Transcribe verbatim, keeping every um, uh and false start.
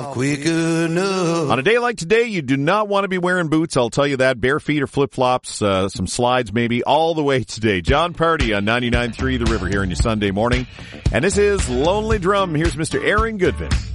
Quick enough. On a day like today, you do not want to be wearing boots. I'll tell you that. Bare feet or flip-flops, uh, some slides maybe, all the way today. John Party on ninety-nine point three The River here on your Sunday morning. And this is Lonely Drum. Here's Mister Aaron Goodvin.